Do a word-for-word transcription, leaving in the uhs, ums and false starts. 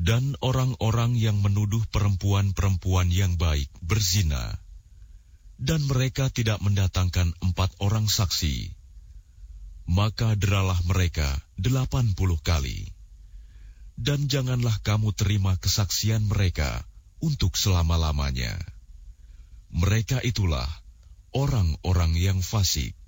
Dan orang-orang yang menuduh perempuan-perempuan yang baik berzina, dan mereka tidak mendatangkan empat orang saksi, maka deralah mereka delapan puluh kali. Dan janganlah kamu terima kesaksian mereka untuk selama-lamanya. Mereka itulah orang-orang yang fasik.